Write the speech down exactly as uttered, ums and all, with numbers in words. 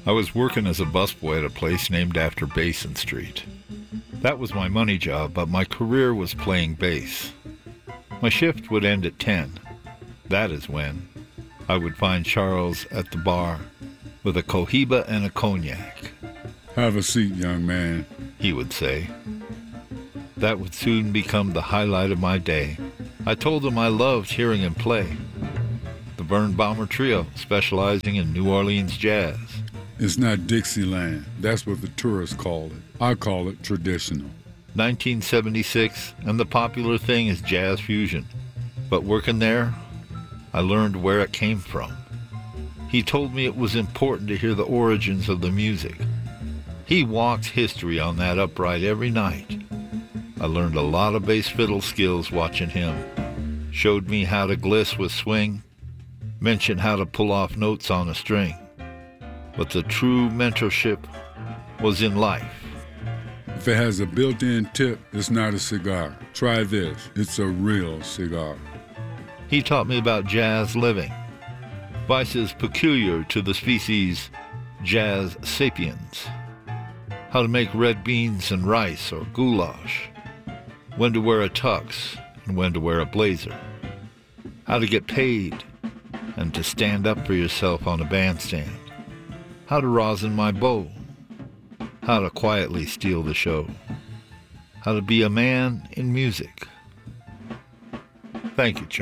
I was working as a busboy at a place named after Basin Street. That was my money job, but my career was playing bass. My shift would end at ten. That is when I would find Charles at the bar with a Cohiba and a cognac. "Have a seat, young man," he would say. That would soon become the highlight of my day. I told him I loved hearing him play. The Vern Bomber Trio, specializing in New Orleans jazz. "It's not Dixieland. That's what the tourists call it. I call it traditional." nineteen seventy-six, and the popular thing is jazz fusion. But working there, I learned where it came from. He told me it was important to hear the origins of the music. He walks history on that upright every night. I learned a lot of bass fiddle skills watching him. Showed me how to gliss with swing. Mentioned how to pull off notes on a string. But the true mentorship was in life. "If it has a built-in tip, it's not a cigar. Try this. It's a real cigar." He taught me about jazz living, vices peculiar to the species Jazz sapiens, how to make red beans and rice or goulash, when to wear a tux and when to wear a blazer, how to get paid and to stand up for yourself on a bandstand, how to rosin my bow, how to quietly steal the show, how to be a man in music. Thank you, Charles.